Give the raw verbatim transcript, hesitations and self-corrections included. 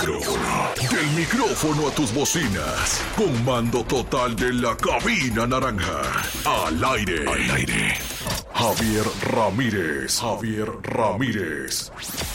micrófono. Del micrófono a tus bocinas. Con mando total de la cabina naranja. Al aire. Al aire. Javier Ramírez. Javier Ramírez.